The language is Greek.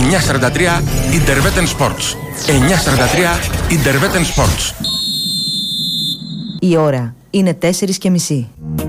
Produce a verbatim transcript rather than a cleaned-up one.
εννιά σαράντα τρία Interveten Sports. εννιά σαράντα τρία Interveten Sports. Η ώρα είναι τέσσερις και μισή.